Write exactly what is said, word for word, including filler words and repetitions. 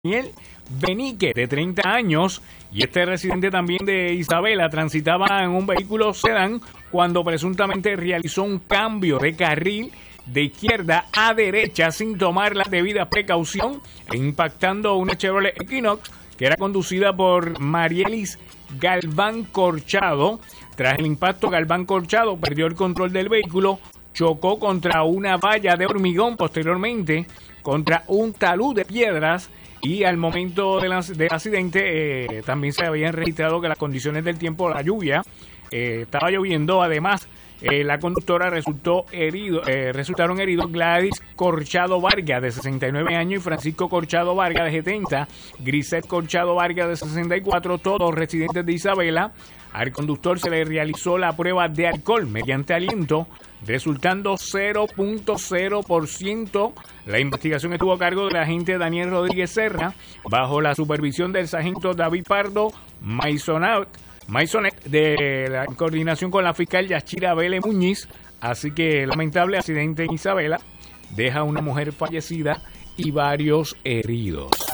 Daniel Benique, de treinta años, y este residente también de Isabela transitaba en un vehículo sedán cuando presuntamente realizó un cambio de carril de izquierda a derecha sin tomar la debida precaución, impactando una Chevrolet Equinox que era conducida por Marielis Galván Corchado. Tras el impacto, Galván Corchado perdió el control del vehículo, chocó contra una valla de hormigón, posteriormente contra un talud de piedras, y al momento del, del accidente eh, también se habían registrado que las condiciones del tiempo, la lluvia, eh, estaba lloviendo. Además, eh, la conductora resultó herido, eh, resultaron heridos Gladys Corchado Vargas, de sesenta y nueve años, y Francisco Corchado Vargas, de setenta, Grisette Corchado Vargas, de sesenta y cuatro, todos residentes de Isabela. Al conductor se le realizó la prueba de alcohol mediante aliento, resultando cero punto cero por ciento. La investigación estuvo a cargo del agente Daniel Rodríguez Serra, bajo la supervisión del sargento David Pardo Maisonet, Maisonet de la coordinación con la fiscal Yachira Vélez Muñiz. Así que lamentable accidente en Isabela deja una mujer fallecida y varios heridos.